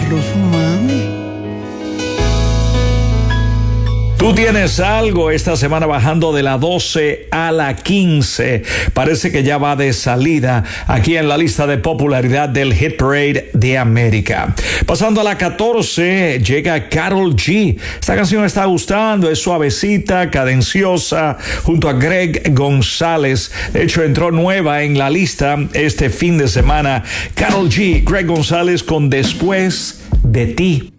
Carlos, mami. Tú tienes algo esta semana bajando de la 12 a la 15. Parece que ya va de salida aquí en la lista de popularidad del Hit Parade de América. Pasando a la 14, llega Karol G. Esta canción está gustando, es suavecita, cadenciosa, junto a Greg González. De hecho, entró nueva en la lista este fin de semana. Karol G, Greg González con Después de ti.